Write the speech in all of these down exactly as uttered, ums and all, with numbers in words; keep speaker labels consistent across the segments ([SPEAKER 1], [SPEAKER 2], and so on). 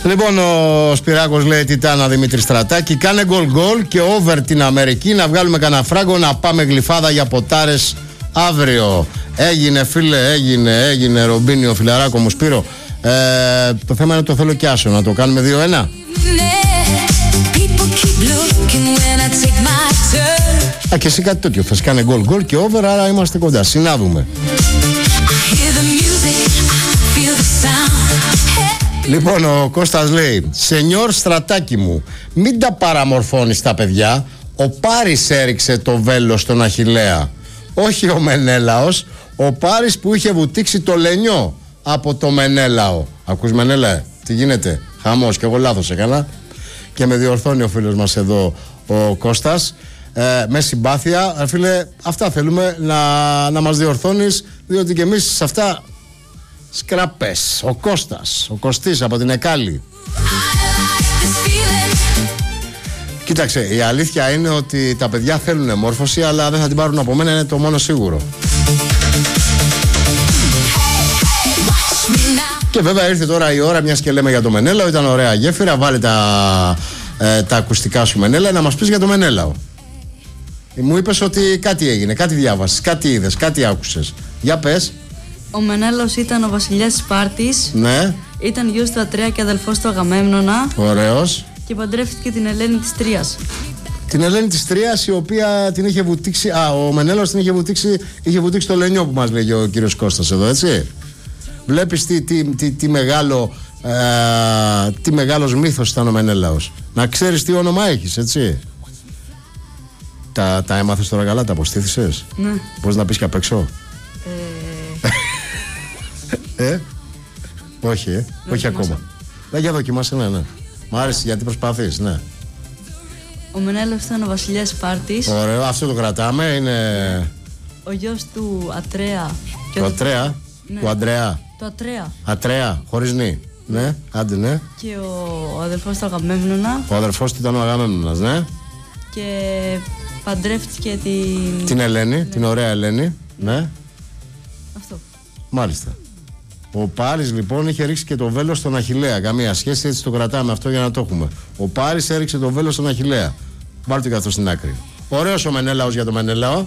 [SPEAKER 1] Λοιπόν, ο Σπυράκος λέει Τιτάνα Δημήτρη Στρατάκη. Κάνε γκολ γκολ και over την Αμερική. Να βγάλουμε κανένα φράγκο, να πάμε γλυφάδα για ποτάρες αύριο. Έγινε φίλε, έγινε, έγινε Ρομπίνιο, φιλαράκο μου Σπύρο. ε, Το θέμα είναι το θέλω κι άσο. Να το κάνουμε δύο ένα. Α, και εσύ κάτι τέτοιο θες, κάνε γκολ γκολ και over, άρα είμαστε κοντά, συνάδουμε. Λοιπόν, ο Κώστας λέει Σενιόρ Στρατάκη μου, μην τα παραμορφώνεις τα παιδιά. Ο Πάρης έριξε το βέλος στον Αχιλλέα, όχι ο Μενέλαος. Ο Πάρης που είχε βουτήξει το Λενιό από το Μενέλαο. Ακούς Μενέλα, τι γίνεται? Χαμός, και εγώ λάθος έκανα. Και με διορθώνει ο φίλος μας εδώ ο Κώστας, ε, με συμπάθεια. Φίλε, αυτά θέλουμε να, να μας διορθώνεις, διότι και εμείς σε αυτά σκραπές. Ο Κώστας, ο Κωστής από την Εκάλη. Κοίταξε, η αλήθεια είναι ότι τα παιδιά θέλουν μόρφωση, αλλά δεν θα την πάρουν από μένα, είναι το μόνο σίγουρο. Και βέβαια ήρθε τώρα η ώρα, μιας και λέμε για το Μενέλαο. Ήταν ωραία γέφυρα, βάλε τα, ε, τα ακουστικά σου Μενέλα, να μας πεις για το Μενέλαο. Μου είπες ότι κάτι έγινε, κάτι διάβασες, κάτι είδες, κάτι άκουσες. Για πες.
[SPEAKER 2] Ο Μενέλαος ήταν ο βασιλιάς της Σπάρτης.
[SPEAKER 1] Ναι.
[SPEAKER 2] Ήταν γιος του Ατρέα και αδελφός του Αγαμέμνονα.
[SPEAKER 1] Ωραίος.
[SPEAKER 2] Και παντρεύτηκε την Ελένη της Τρίας.
[SPEAKER 1] Την Ελένη της Τρίας, η οποία την είχε βουτήξει. Α, ο Μενέλαος την είχε βουτήξει, είχε βουτήξει το Λενιό που μας λέγει ο κύριος Κώστας εδώ, έτσι. Βλέπεις τι, τι, τι, τι μεγάλο ε, τι μεγάλος μύθος ήταν ο Μενέλαος. Να ξέρεις τι όνομα έχεις, έτσι. Τα, τα έμαθες τώρα καλά, τα αποστήθησες?
[SPEAKER 2] Ναι.
[SPEAKER 1] Πώς να πεις και απ' έξω? Ε, ε? Όχι, ε, όχι ακόμα. Ναι, για δοκιμάσαι, ναι, ναι. Μ' άρεσε γιατί προσπαθείς, ναι.
[SPEAKER 2] Ο Μενέλαος ήταν ο βασιλιάς Σπάρτης.
[SPEAKER 1] Ωραίο, αυτό το κρατάμε, είναι...
[SPEAKER 2] Ο γιος του Ατρέα.
[SPEAKER 1] Του Ατρέα,
[SPEAKER 2] ναι.
[SPEAKER 1] Του Αντρέα.
[SPEAKER 2] Του Ατρέα.
[SPEAKER 1] Ατρέα, χωρίς νη. Ναι, άντε, ναι.
[SPEAKER 2] Και ο αδελφός του Αγαμέμνονα.
[SPEAKER 1] Ο αδελφός του ήταν ο Αγαμέμνονας, ναι.
[SPEAKER 2] Και παντρεύτηκε την...
[SPEAKER 1] Την Ελένη, ναι. Την ωραία Ελένη, ναι.
[SPEAKER 2] Αυτό.
[SPEAKER 1] Μάλιστα. Ο Πάρης λοιπόν είχε ρίξει και το βέλος στον Αχιλλέα. Καμία σχέση, έτσι το κρατάμε αυτό για να το έχουμε. Ο Πάρης έριξε το βέλος στον Αχιλλέα. Βάλτε και αυτό στην άκρη. Ωραίος ο Μενέλαος για το Μενέλαο.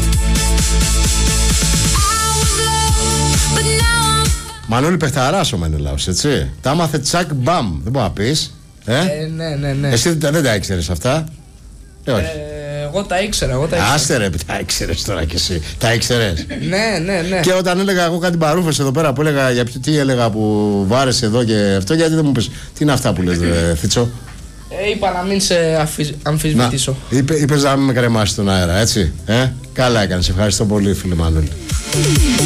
[SPEAKER 1] Μανώλη παιχταράς ο Μενέλαος, έτσι. Τα άμαθε τσακ μπαμ. Δεν μπορεί να πεις. Ε?
[SPEAKER 3] Ε, ναι, ναι, ναι.
[SPEAKER 1] Εσύ δεν, δεν τα ήξερες αυτά? Ε, όχι.
[SPEAKER 3] Ε, εγώ τα ήξερα, εγώ τα ήξερα.
[SPEAKER 1] Άστε ρε, τα ήξερες τώρα κι εσύ. Τα ήξερες?
[SPEAKER 3] Ναι, ναι, ναι.
[SPEAKER 1] Και όταν έλεγα εγώ κάτι παρούφες εδώ πέρα που έλεγα για ποιο, τι έλεγα που βάρεσε εδώ και αυτό, γιατί δεν μου πεις? Τι είναι αυτά που λες, ρε, Θίτσο?
[SPEAKER 3] Ε, είπα να μην σε αφι... αμφισβητήσω.
[SPEAKER 1] Να, είπε, είπες να μην με κρεμάσεις στον αέρα, έτσι. Ε? Καλά έκανες, ευχαριστώ πολύ φίλε Μανώλη.